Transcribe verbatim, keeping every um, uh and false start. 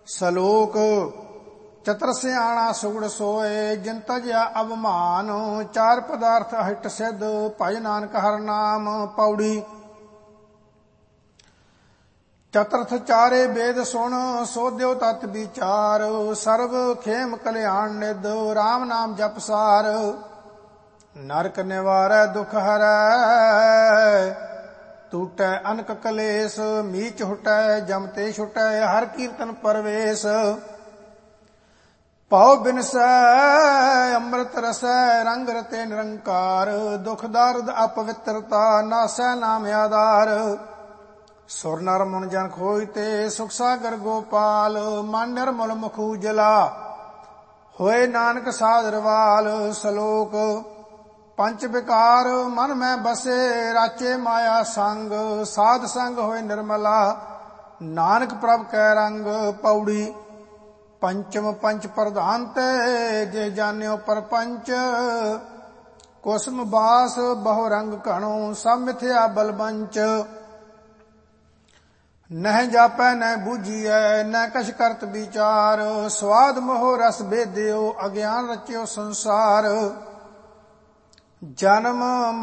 ਸਲੋਕ ਚਤਰ ਸਿਆਣਾ ਸੁਗੜ ਸੋਏ ਜਿਨ ਤਜਿਆ ਅਵਮਾਨ ਚਾਰ ਪਦਾਰਥ ਅਹਿਟ ਸਿੱਧ ਭਜ ਨਾਨਕ ਹਰਿ ਨਾਮ। ਪੌੜੀ ਚਤਰਥ ਚਾਰੇ ਵੇਦ ਸੁਣ ਸੋਧਿਓ ਤਤ ਵਿਚਾਰ ਸਰਬ ਖੇਮ ਕਲਿਆਣ ਨਿਧ ਰਾਮ ਨਾਮ ਜਪ ਸਾਰ। ਨਰਕ ਨਿਵਾਰੈ ਦੁਖ ਹਰੈ ਟੂਟੈ ਅਨਕ ਕਲੇਸ਼ ਮੀਚ ਹੁਟੈ ਜਮ ਤੇ ਛੁਟੈ ਹਰ ਕੀਰਤਨ ਪਰਵੇਸ਼। ਭਉ ਬਿਨਸੈ ਅੰਮ੍ਰਿਤ ਰਸੈ ਰੰਗ ਰਤੇ ਨਿਰੰਕਾਰ ਦੁਖ ਦਰਦ ਅਪਵਿੱਤਰਤਾ ਨਾਸੈ ਨਾਮ ਆਧਾਰ। ਸੁਰ ਨਰ ਮਨ ਜਨ ਖੋਇ ਤੇ ਸੁਖ ਸਾਗਰ ਗੋਪਾਲ ਮਨ ਨਿਰਮਲ ਮੁਖ ਉਜਲਾ ਹੋਏ ਨਾਨਕ ਸਾਧਰਵਾਲ। ਸਲੋਕ ਪੰਚ ਵਿਕਾਰ ਮਨ ਮੈਂ ਬਸੇ ਰਾਚੇ ਮਾਇਆ ਸੰਗ ਸਾਧ ਸੰਗ ਹੋਏ ਨਿਰਮਲਾ ਨਾਨਕ ਪ੍ਰਭ ਕੈ ਰੰਗ। ਪੌੜੀ ਪੰਚਮ ਪੰਚ ਪ੍ਰਧਾਨ ਤੇ ਜੇ ਜਾਣਿਓ ਪਰਪੰਚ ਕੁਸਮ ਬਾਸ ਬਹੁ ਰੰਗ ਘਣੋ ਸਭ ਮਿਥਿਆ ਬਲਬੰਚ। ਨਹਿ ਜਾਪੈ ਨਹਿ ਬੂਝੀਐ ਨਹਿ ਕਛ ਕਰਤ ਵਿਚਾਰ ਸਵਾਦ ਮੋਹ ਰਸ ਭੇਦਿਓ ਅਗਿਆਨ ਰਚਿਓ ਸੰਸਾਰ। ਜਨਮ